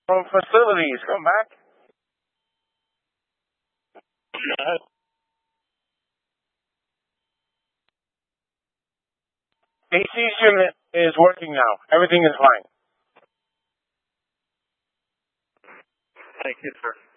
From facilities, come back. AC's unit is working now. Everything is fine. Thank you, sir.